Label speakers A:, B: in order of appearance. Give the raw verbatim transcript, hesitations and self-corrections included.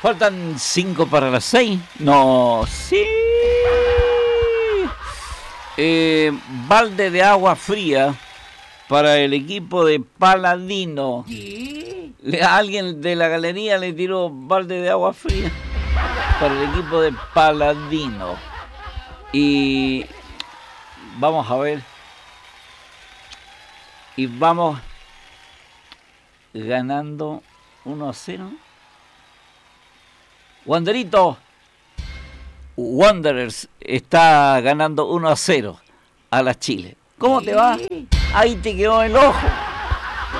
A: Faltan cinco para las seis. No, sí. Eh, balde de agua fría para el equipo de Paladino.
B: ¿Qué?
A: Le, alguien de la galería le tiró balde de agua fría para el equipo de Paladino. Y vamos a ver. Y vamos ganando uno a cero. Wanderito, Wanderers está ganando uno a cero a la Chile. ¿Cómo te va? Ahí te quedó el ojo.